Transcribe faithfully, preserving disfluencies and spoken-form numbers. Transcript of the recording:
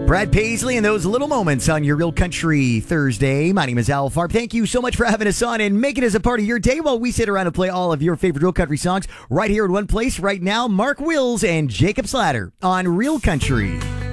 Brad Paisley and those little moments on your Real Country Thursday. My name is Al Farb. Thank you so much for having us on and making us a part of your day while we sit around and play all of your favorite Real Country songs right here in one place right now. Mark Wills and Jacob Slatter on Real Country.